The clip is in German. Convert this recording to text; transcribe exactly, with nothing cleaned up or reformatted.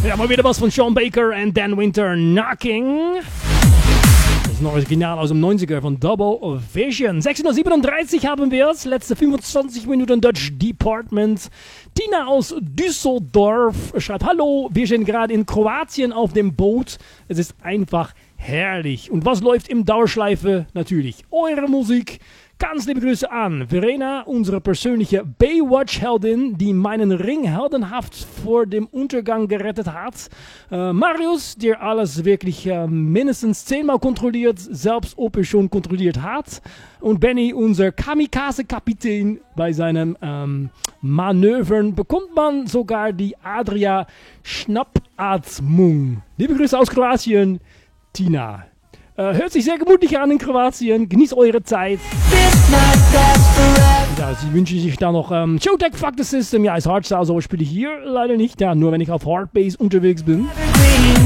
Ja, mal wieder was von Sean Baker und Dan Winter, Knocking. Das ist ein Original aus dem neunziger von Double Vision. sechzehn Uhr siebenunddreißig haben wir es. Letzte fünfundzwanzig Minuten Dutch Department. Tina aus Düsseldorf schreibt: Hallo, wir sind gerade in Kroatien auf dem Boot. Es ist einfach herrlich. Und was läuft im Dauerschleife? Natürlich eure Musik. Ganz liebe Grüße an Verena, unsere persönliche Baywatch-Heldin, die meinen Ring heldenhaft vor dem Untergang gerettet hat. Äh, Marius, der alles wirklich äh, mindestens zehnmal kontrolliert, selbst ob er schon kontrolliert hat. Und Benny, unser Kamikaze-Kapitän, bei seinem ähm, Manövern bekommt man sogar die Adria-Schnappatmung. Liebe Grüße aus Kroatien, Tina. Uh, hört sich sehr gemütlich an in Kroatien. Genießt eure Zeit. Ja, sie wünschen sich da noch ähm, Showtech Fuck the System. Ja, ist Hardstyle, so spiele ich hier leider nicht. Ja, nur wenn ich auf Hardbase unterwegs bin.